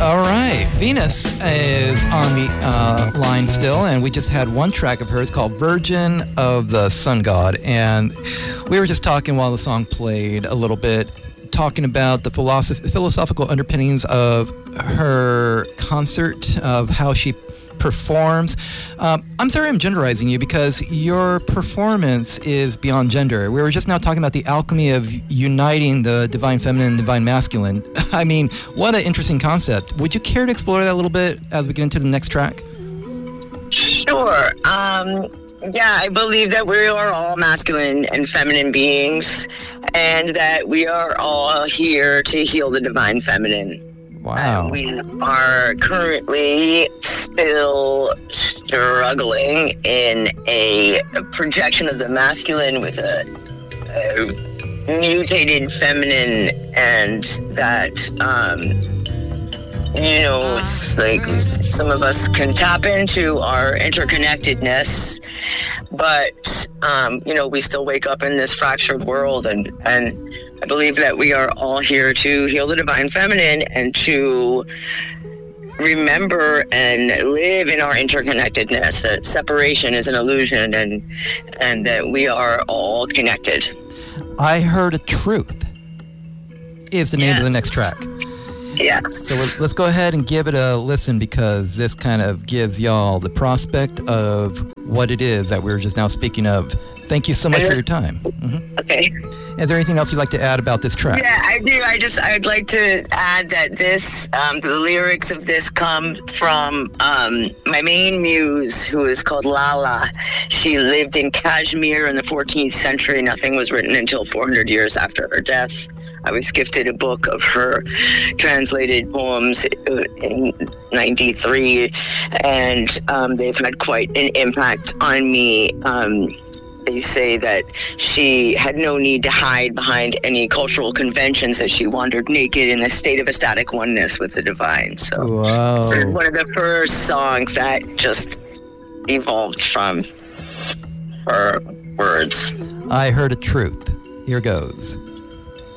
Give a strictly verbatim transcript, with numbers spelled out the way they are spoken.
All right. Venus is on the uh, line still, and we just had one track of hers called Virgin of the Sun God. And we were just talking while the song played a little bit, talking about the philosoph- philosophical underpinnings of her concert, of how she performs. Um, I'm sorry I'm genderizing you because your performance is beyond gender. We were just now talking about the alchemy of uniting the divine feminine and divine masculine. I mean, what an interesting concept. Would you care to explore that a little bit as we get into the next track? Sure. Um, yeah, I believe that we are all masculine and feminine beings, and that we are all here to heal the divine feminine. Wow. Uh, we are currently still struggling in a, a projection of the masculine with a, a mutated feminine, and that, um, you know, it's like some of us can tap into our interconnectedness, but, um, you know, we still wake up in this fractured world, and, and I believe that we are all here to heal the divine feminine and to remember and live in our interconnectedness, that separation is an illusion, and and that we are all connected. I Heard a Truth is the name Yes. of the next track. Yes. So let's, let's go ahead and give it a listen, because this kind of gives y'all the prospect of what it is that we were just now speaking of. Thank you so much for your time. Mm-hmm. Okay. Is there anything else you'd like to add about this track? Yeah, I do. I just, I'd like to add that this, um, the lyrics of this come from um, my main muse, who is called Lala. She lived in Kashmir in the fourteenth century. Nothing was written until four hundred years after her death. I was gifted a book of her translated poems in ninety-three, and um, they've had quite an impact on me. Um, They say that she had no need to hide behind any cultural conventions, that she wandered naked in a state of ecstatic oneness with the divine. So Wow. it's one of the first songs that just evolved from her words. I Heard a Truth. Here goes.